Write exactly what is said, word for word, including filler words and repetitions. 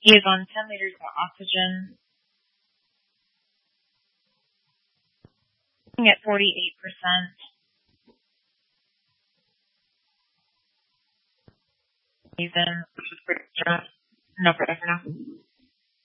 He is on ten liters of oxygen, at forty-eight percent. Season, which is pretty strong. No pressure now.